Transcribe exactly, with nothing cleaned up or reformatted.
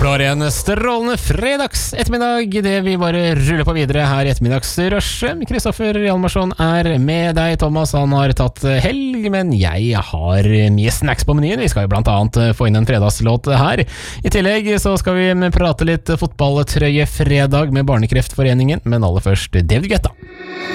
Klare en strålende fredags ettermiddag I det vi bare ruller på videre her I ettermiddagsrushet. Kristoffer Hjalmarsson er med deg. Thomas, han har tatt helg, men jeg har mye snacks på menyen. Vi skal jo blant annet få inn en fredagslåt her. I tillegg så skal vi prate litt fotballtrøye fredag med Barnekreftforeningen, men aller først David Guetta.